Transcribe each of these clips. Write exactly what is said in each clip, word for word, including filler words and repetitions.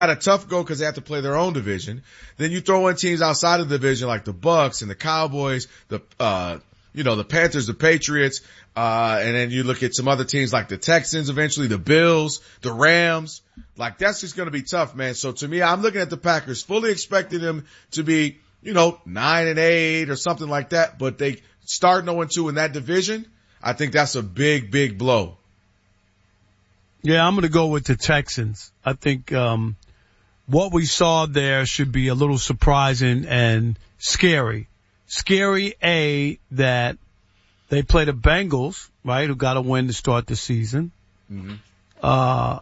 a tough go because they have to play their own division. Then you throw in teams outside of the division like the Bucks and the Cowboys, the, uh, you know, the Panthers, the Patriots, uh, and then you look at some other teams like the Texans eventually, the Bills, the Rams. Like that's just going to be tough, man. So to me, I'm looking at the Packers, fully expecting them to be, you know, nine and eight or something like that, but they start oh and two in that division. I think that's a big, big blow. Yeah, I'm going to go with the Texans. I think, um, what we saw there should be a little surprising and scary. Scary, A, that they play the Bengals, right, who got a win to start the season. Mm-hmm. Uh,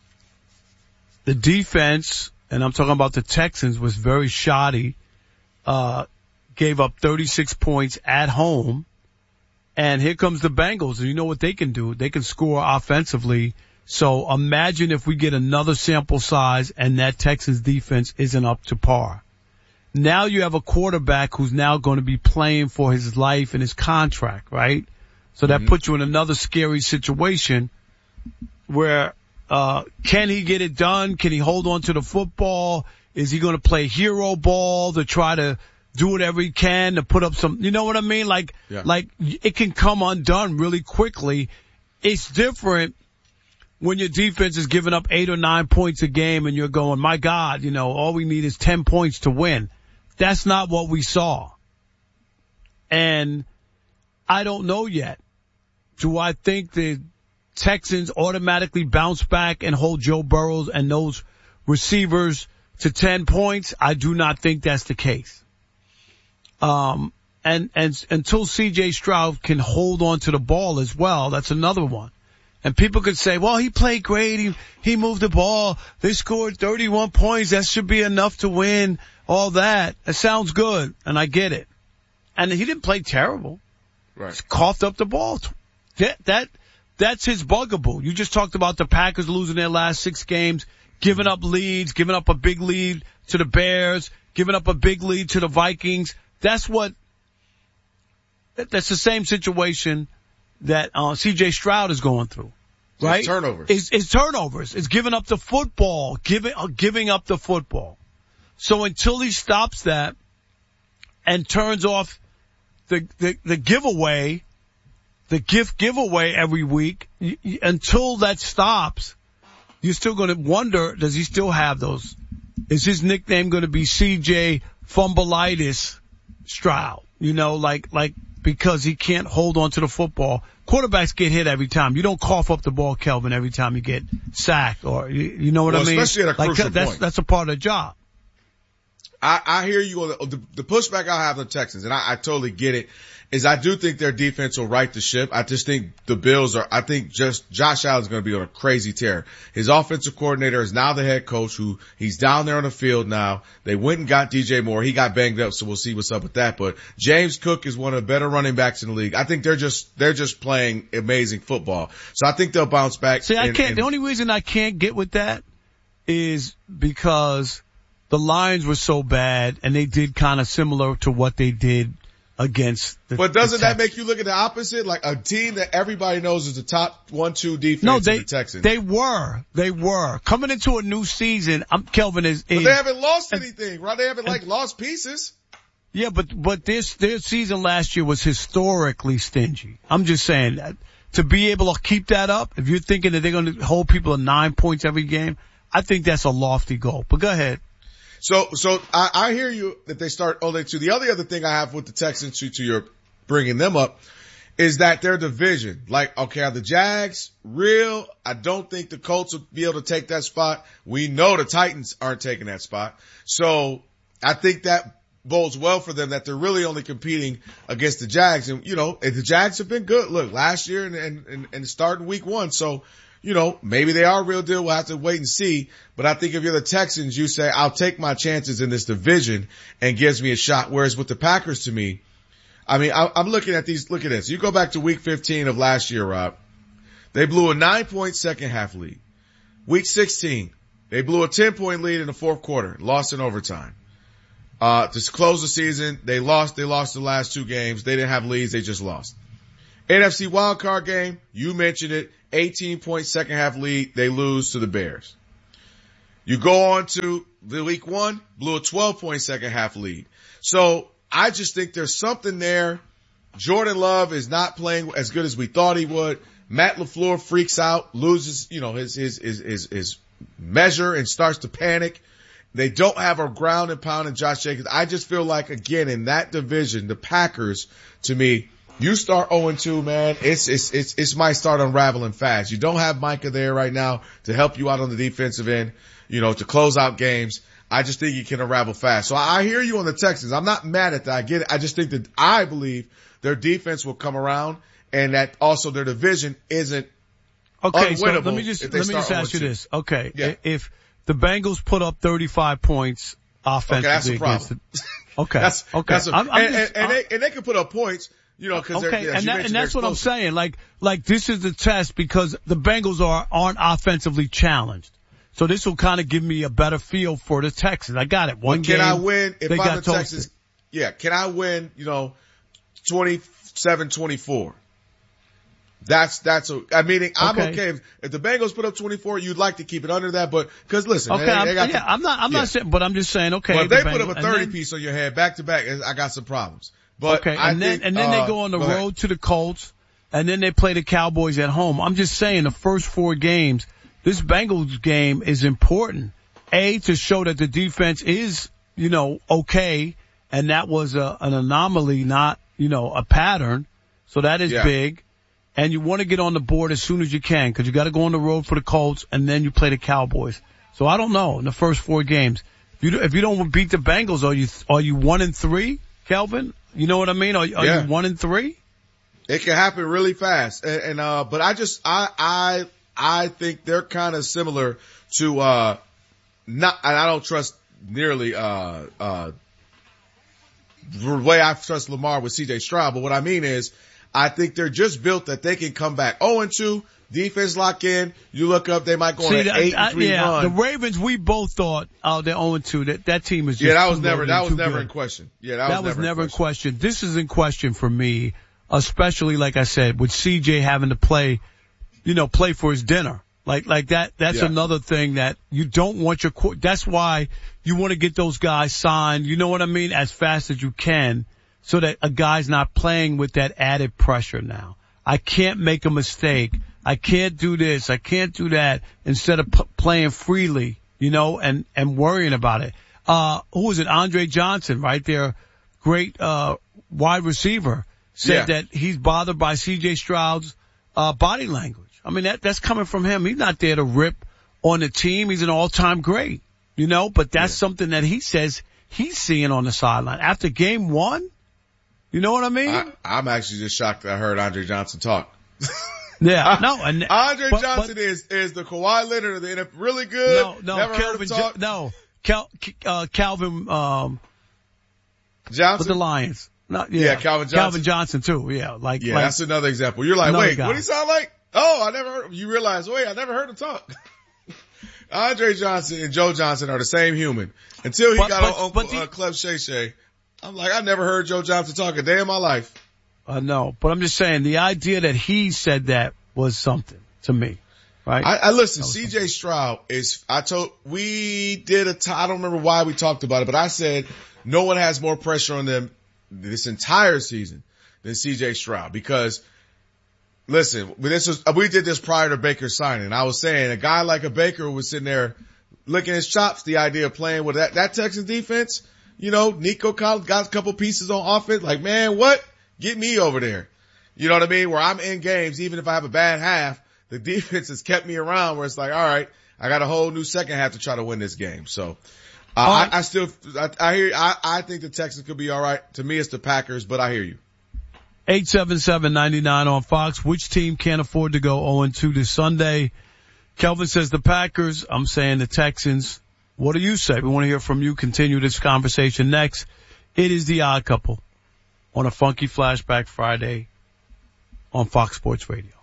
the defense, and I'm talking about the Texans, was very shoddy, uh, gave up thirty-six points at home. And here comes the Bengals, and you know what they can do? They can score offensively. So imagine if we get another sample size and that Texans defense isn't up to par. Now you have a quarterback who's now going to be playing for his life and his contract, right? So that mm-hmm. puts you in another scary situation where, uh, can he get it done? Can he hold on to the football? Is he going to play hero ball to try to do whatever he can to put up some, you know what I mean? Like, yeah. like it can come undone really quickly. It's different when your defense is giving up eight or nine points a game and you're going, my God, you know, all we need is ten points to win. That's not what we saw. And I don't know yet. Do I think the Texans automatically bounce back and hold Joe Burrow and those receivers to ten points? I do not think that's the case. Um, and, and until C J Stroud can hold on to the ball as well, that's another one. And people could say, well, he played great. He, he moved the ball. They scored thirty-one points. That should be enough to win. All that. It sounds good. And I get it. And he didn't play terrible. Right. He coughed up the ball. That, that, that's his bugaboo. You just talked about the Packers losing their last six games, giving up leads, giving up a big lead to the Bears, giving up a big lead to the Vikings. That's what, that's the same situation that uh, C J Stroud is going through, right? It's turnovers. It's, it's turnovers. It's giving up the football, giving uh, giving up the football. So until he stops that and turns off the the, the giveaway, the gift giveaway every week, y- y- until that stops, you're still going to wonder: does he still have those? Is his nickname going to be C J Fumbleitis Stroud? You know, like like. Because he can't hold on to the football. Quarterbacks get hit every time. You don't cough up the ball, Kelvin, every time you get sacked or, you, you know what well, I mean? Especially at a like, crucial that's, point. That's a part of the job. I, I hear you on the, the, the pushback I have on the Texans, and I, I totally get it, is I do think their defense will right the ship. I just think the Bills are, I think just Josh Allen's going to be on a crazy tear. His offensive coordinator is now the head coach who he's down there on the field now. They went and got D J Moore. He got banged up, so we'll see what's up with that. But James Cook is one of the better running backs in the league. I think they're just, they're just playing amazing football. So I think they'll bounce back. See, I and, can't, and, the only reason I can't get with that is because the Lions were so bad and they did kind of similar to what they did against the But doesn't the that make you look at the opposite? Like a team that everybody knows is the top one, two defense no, they, in the Texans. They were. They were. Coming into a new season, I'm, Kelvin is, is But they haven't lost anything, right? They haven't like lost pieces. Yeah, but, but this, their season last year was historically stingy. I'm just saying that to be able to keep that up, if you're thinking that they're going to hold people to nine points every game, I think that's a lofty goal. But go ahead. So, so I, I hear you that they start oh they two. The other other thing I have with the Texans to, to your bringing them up is that their division. Like, okay, are the Jags real? I don't think the Colts will be able to take that spot. We know the Titans aren't taking that spot. So I think that bodes well for them that they're really only competing against the Jags. And, you know, the Jags have been good. Look, last year and, and, and, and starting week one. So, you know, maybe they are a real deal. We'll have to wait and see. But I think if you're the Texans, you say, I'll take my chances in this division and gives me a shot. Whereas with the Packers, to me, I mean, I, I'm looking at these, look at this. You go back to week fifteen of last year, Rob. They blew a nine point second half lead. Week sixteen, they blew a ten point lead in the fourth quarter, lost in overtime. Uh, to close the season, they lost, they lost the last two games. They didn't have leads, they just lost. N F C wildcard game, you mentioned it. eighteen point second half lead, they lose to the Bears. You go on to the week one, blew a twelve point second half lead. So I just think there's something there. Jordan Love is not playing as good as we thought he would. Matt LaFleur freaks out, loses, you know, his, his, his, his, his measure and starts to panic. They don't have a ground and pound in Josh Jacobs. I just feel like, again, in that division, the Packers, to me, you start oh and two, man, it's, it's, it's, it's might start unraveling fast. You don't have Micah there right now to help you out on the defensive end, you know, to close out games. I just think he can unravel fast. So I hear you on the Texans. I'm not mad at that. I get it. I just think that I believe their defense will come around and that also their division isn't okay, unwinnable. So let me just, let me just ask you this. Okay. Yeah. If the Bengals put up thirty-five points offensively okay, that's a problem. against the, okay. that's, okay. That's a, I'm, I'm and, just, and, and, they, and they can put up points, you know, cause okay. they're, yeah, and, that, and that's what close. I'm saying. Like, like this is the test because the Bengals are, aren't offensively challenged. So this will kind of give me a better feel for the Texans. I got it. One but can game. I win if I'm the Texans? Yeah. Can I win, you know, twenty-seven twenty-four? That's, that's, a, I mean, I'm okay. okay. If, if the Bengals put up twenty-four, you'd like to keep it under that, but, cause listen, okay, they, they got yeah, to, I'm not, I'm yeah. not saying, but I'm just saying, okay. Well, if they the put Bengals, up a thirty then, piece on your head back to back, I got some problems. But okay, I and then, think, and then uh, they go on the go road ahead. to the Colts, and then they play the Cowboys at home. I'm just saying the first four games, this Bengals game is important. A, to show that the defense is, you know, okay, and that was a, an anomaly, not, you know, a pattern. So that is yeah. big. And you want to get on the board as soon as you can because you got to go on the road for the Colts and then you play the Cowboys. So I don't know in the first four games. If you, if you don't beat the Bengals, are you, are you one and three, Kelvin? You know what I mean? Are, are yeah. you one and three? It can happen really fast. And, and, uh, but I just, I, I, I think they're kind of similar to, uh, not, and I don't trust nearly, uh, uh, the way I trust Lamar with C J Stroud. But what I mean is, I think they're just built that they can come back oh and two, defense lock in. You look up, they might go on an eight and three yeah, run. The Ravens, we both thought, oh, they're oh and two. That, that team is just Yeah, that was never, that was never good. in question. Yeah, that, that was, was never in question. question. This is in question for me, especially, like I said, with C J having to play, you know, play for his dinner. Like, like that, that's yeah. another thing that you don't want your, that's why you want to get those guys signed, you know what I mean, as fast as you can so that a guy's not playing with that added pressure now. I can't make a mistake. I can't do this. I can't do that instead of p- playing freely, you know, and, and worrying about it. Uh, who was it? Andre Johnson, right there. Great, uh, wide receiver said yeah. that he's bothered by C J Stroud's, uh, body language. I mean, that, that's coming from him. He's not there to rip on the team. He's an all-time great, you know, but that's yeah. something that he says he's seeing on the sideline. After game one, you know what I mean? I, I'm actually just shocked that I heard Andre Johnson talk. Yeah, no. And, Andre but, Johnson but, is, is the Kawhi Leonard of the N F L. Really good. No, no, Never Calvin, heard him talk. no, Cal, uh, Calvin, um, Johnson with the Lions. No, yeah, yeah, Calvin Johnson. Calvin Johnson too. Yeah, like, yeah, like, that's another example. You're like, wait, guy. What do he sound like? Oh, I never heard him. You realize, wait, I never heard him talk. Andre Johnson and Joe Johnson are the same human. Until he but, got but, on Uncle the, uh, Clef Shay Shay. I'm like, I never heard Joe Johnson talk a day in my life. I uh, know, but I'm just saying the idea that he said that was something to me, right? I, I listen, C J Stroud is, I told, we did a, t- I don't remember why we talked about it, but I said no one has more pressure on them this entire season than C J Stroud because listen, this was, we did this prior to Baker's signing. I was saying a guy like a Baker was sitting there licking his chops, the idea of playing with that, that Texans defense, you know, Nico Collins got a couple pieces on offense. Like, man, what? Get me over there. You know what I mean? Where I'm in games, even if I have a bad half, the defense has kept me around where it's like, all right, I got a whole new second half to try to win this game. So, uh, I, I still, I, I hear, I, I think the Texans could be all right. To me, it's the Packers, but I hear you. eight seven seven, nine nine on Fox. Which team can't afford to go oh and two this Sunday? Kelvin says the Packers. I'm saying the Texans. What do you say? We want to hear from you. Continue this conversation next. It is the Odd Couple on a Funky Flashback Friday on Fox Sports Radio.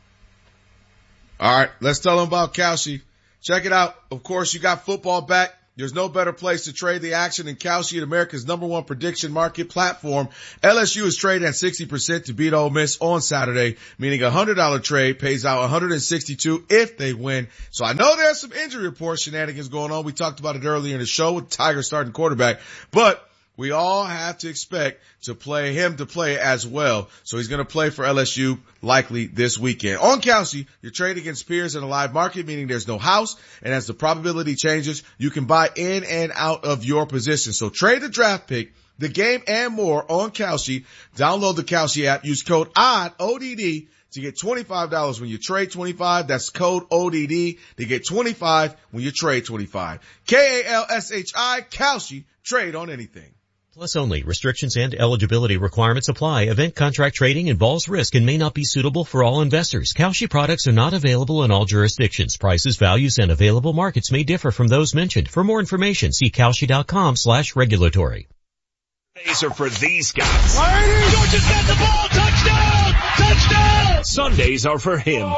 All right. Let's tell them about Kalshi. Check it out. Of course, you got football back. There's no better place to trade the action than Kalshi, America's number one prediction market platform. L S U is trading at sixty percent to beat Ole Miss on Saturday, meaning a one hundred dollars trade pays out one hundred sixty-two if they win. So I know there's some injury report shenanigans going on. We talked about it earlier in the show with Tiger starting quarterback, but we all have to expect to play him to play as well. So he's going to play for L S U likely this weekend. On Kalshi, you're trading against peers in a live market, meaning there's no house. And as the probability changes, you can buy in and out of your position. So trade the draft pick, the game, and more on Kalshi. Download the Kalshi app. Use code O D D, O D D, to get twenty-five dollars when you trade twenty-five. That's code O D D to get twenty-five when you trade twenty-five. K A L S H I, Kalshi. Trade on anything. Plus only. Restrictions and eligibility requirements apply. Event contract trading involves risk and may not be suitable for all investors. Kalshi products are not available in all jurisdictions. Prices, values, and available markets may differ from those mentioned. For more information, see Kalshi.com slash regulatory. Sundays are for these guys. Georgia's got the ball. Touchdown! Touchdown! Sundays are for him.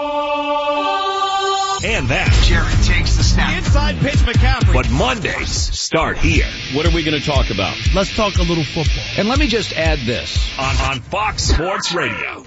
And that. Jared takes the snap. Inside pitch, McCaffrey. But Mondays start here. What are we going to talk about? Let's talk a little football. And let me just add this. On, on Fox Sports Radio.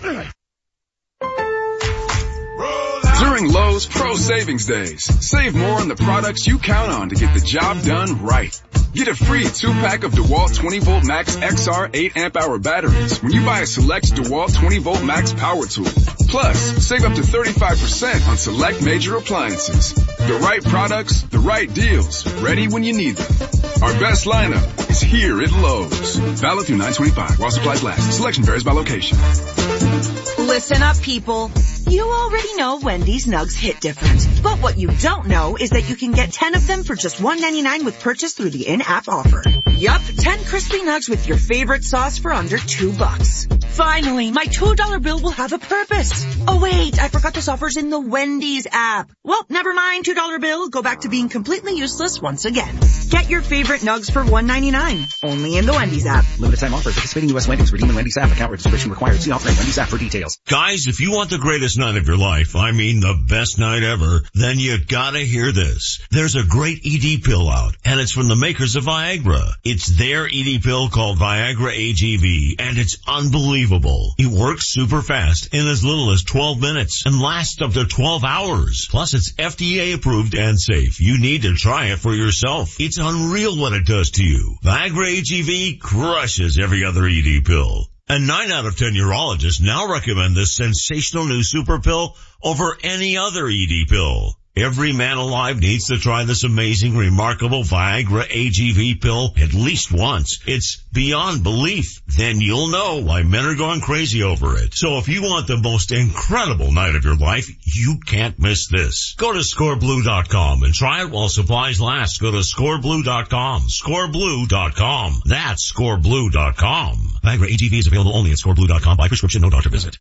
During Lowe's Pro Savings Days, save more on the products you count on to get the job done right. Get a free two-pack of DeWalt twenty volt Max X R eight amp hour batteries when you buy a select DeWalt twenty volt Max power tool. Plus, save up to thirty-five percent on select major appliances. The right products, the right deals, ready when you need them. Our best lineup is here at Lowe's. Valid through nine twenty-five while supplies last. Selection varies by location. Listen up, people. You already know Wendy's Nugs hit different. But what you don't know is that you can get ten of them for just one ninety-nine with purchase through the in-app offer. Yup, ten crispy nugs with your favorite sauce for under two bucks. Finally, my two dollar bill will have a purpose. Oh wait, I forgot this offer's in the Wendy's app. Well, never mind, two dollar bill. Go back to being completely useless once again. Get your favorite nugs for one ninety-nine. Only in the Wendy's app. Limited time offer. Participating U S Wendy's. Redeem in Wendy's app. Account registration required. See offer in Wendy's app for details. Guys, if you want the greatest night of your life, I mean the best night ever, then you gotta hear this. There's a great E D pill out, and it's from the makers of Viagra. It's their E D pill called Viagra A G V, and it's unbelievable. It works super fast in as little as twelve minutes and lasts up to twelve hours. Plus, it's F D A approved and safe. You need to try it for yourself. It's unreal what it does to you. Viagra A G V crushes every other E D pill. And nine out of ten urologists now recommend this sensational new super pill over any other E D pill. Every man alive needs to try this amazing, remarkable Viagra A G V pill at least once. It's beyond belief. Then you'll know why men are going crazy over it. So if you want the most incredible night of your life, you can't miss this. Go to score blue dot com and try it while supplies last. Go to score blue dot com. score blue dot com. That's score blue dot com. Viagra A G V is available only at score blue dot com by prescription, no doctor visit.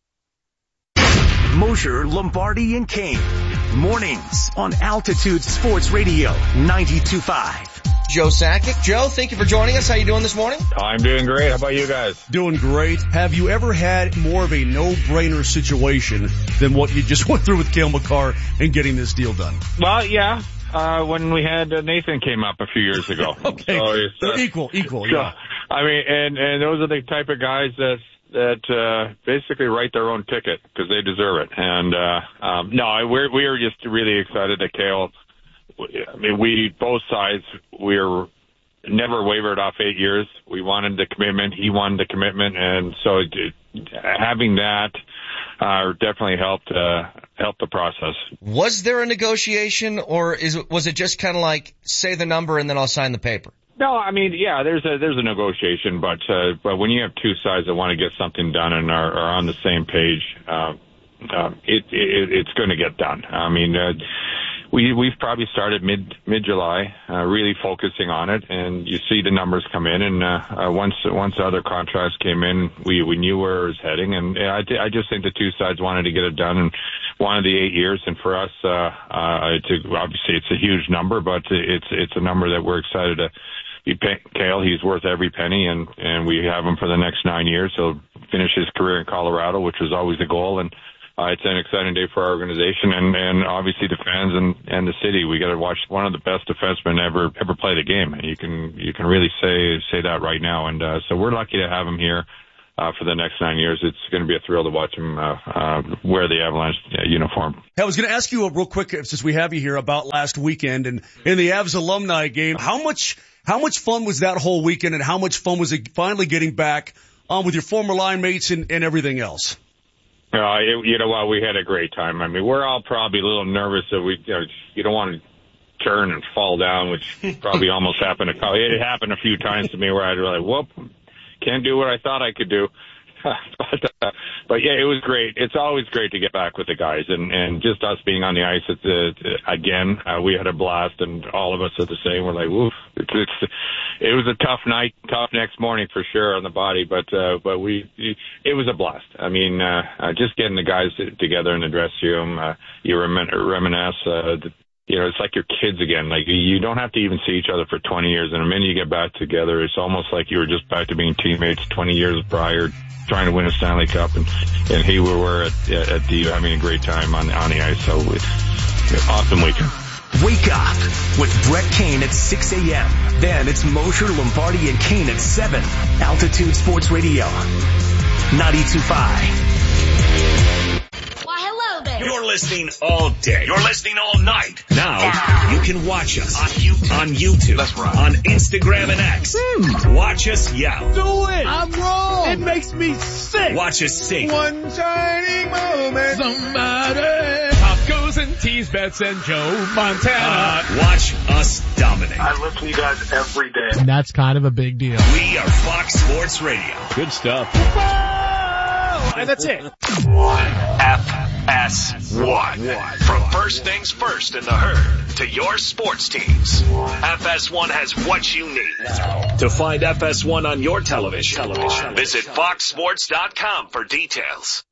Mosher, Lombardi, and King. Mornings on Altitude Sports Radio ninety-two point five. Joe Sakic. Joe, thank you for joining us. How you doing this morning? I'm doing great. How about you guys? Doing great. Have you ever had more of a no-brainer situation than what you just went through with Cale Makar and getting this deal done? Well, yeah. Uh, when we had uh, Nathan came up a few years ago. Okay. So it's, uh, equal, equal, so, yeah. I mean, and, and those are the type of guys that that uh basically write their own ticket because they deserve it. And uh um no, we're we're just really excited that Cale. I mean, we both sides we're never wavered off eight years. We wanted the commitment, he wanted the commitment, and so it, having that uh definitely helped uh help the process. Was there a negotiation, or is it, was it just kind of like say the number and then I'll sign the paper? No, I mean, yeah, there's a there's a negotiation, but uh, but when you have two sides that want to get something done and are, are on the same page, uh, uh, it, it it's going to get done. I mean, uh, we we've probably started mid mid July, uh, really focusing on it, and you see the numbers come in, and uh, uh, once once other contracts came in, we we knew where it was heading, and I I just think the two sides wanted to get it done and wanted the eight years, and for us, uh, uh, it's a, obviously it's a huge number, but it's it's a number that we're excited to. He, Cale, he's worth every penny, and, and we have him for the next nine years. He'll finish his career in Colorado, which was always the goal, and uh, it's an exciting day for our organization and, and obviously the fans and, and the city. We got to watch one of the best defensemen ever ever play the game. And you can you can really say say that right now. And uh, so we're lucky to have him here uh, for the next nine years. It's going to be a thrill to watch him uh, uh, wear the Avalanche uh, uniform. I was going to ask you a real quick, since we have you here, about last weekend and in the Avs alumni game. How much how much fun was that whole weekend, and how much fun was it finally getting back on with your former line mates and, and everything else? Uh, it, you know what? We had a great time. I mean, we're all probably a little nervous that we, you know, you don't want to turn and fall down, which probably almost happened. A couple, it happened a few times to me where I'd be like, whoop, can't do what I thought I could do. but, uh, but yeah, it was great. It's always great to get back with the guys, and, and just us being on the ice at the, again, uh, we had a blast, and all of us are the same. We're like, woof. It's, it's, it was a tough night, tough next morning for sure on the body, but, uh, but we, it was a blast. I mean, uh, uh just getting the guys together in the dressing room, uh, you remin- reminisce, uh, the, you know, it's like your kids again. Like, you don't have to even see each other for twenty years, and the minute you get back together, it's almost like you were just back to being teammates twenty years prior, trying to win a Stanley Cup, and, and here we were at, at the, having a great time on, on the ice. So it's an awesome weekend. Wake up with Brett Kane at six a.m. Then it's Mosher, Lombardi, and Kane at seven. Altitude Sports Radio, ninety-two point five. Why, hello there. You're listening all day. You're listening all night. Now, you can watch us on YouTube, on, YouTube, That's right. on Instagram and X. Mm. Watch us yell. Do it. I'm wrong. It makes me sick. Watch us sing. One shining moment. Somebody. Tacos and teas, bets and Joe Montana. Uh, watch us dominate. I listen to you guys every day. And that's kind of a big deal. We are Fox Sports Radio. Good stuff. Whoa! And that's it. F S one. From first things first in the herd to your sports teams, F S one has what you need. To find F S one on your television, television. visit fox sports dot com for details.